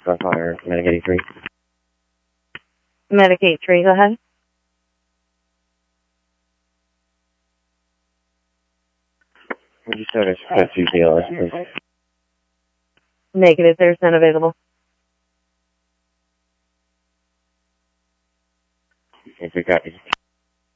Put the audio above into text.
Gunfire, Medic 83. Medic 83, go ahead. Would you service 2 BLS, please? Negative, there's none available. Okay, copy.